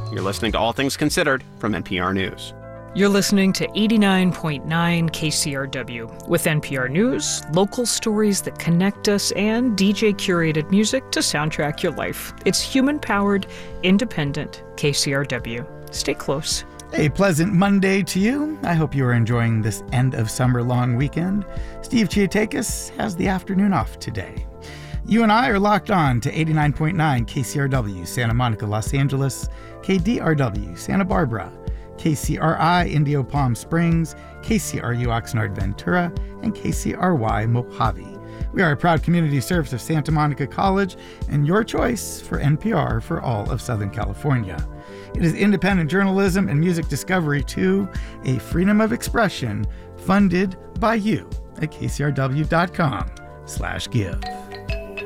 You're listening to All Things Considered from NPR News. You're listening to 89.9 KCRW with NPR News, local stories that connect us, and DJ-curated music to soundtrack your life. It's human-powered, independent KCRW. Stay close. A pleasant Monday to you. I hope you are enjoying this end-of-summer long weekend. Steve Chiatakis has the afternoon off today. You and I are locked on to 89.9 KCRW, Santa Monica, Los Angeles, KDRW, Santa Barbara, KCRI, Indio Palm Springs, KCRU, Oxnard, Ventura, and KCRY, Mojave. We are a proud community service of Santa Monica College and your choice for NPR for all of Southern California. It is independent journalism and music discovery too, a freedom of expression funded by you at kcrw.com/give.